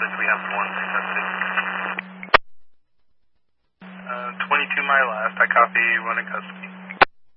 Rapids, we have one in custody. 22 my last, I copy, one in custody.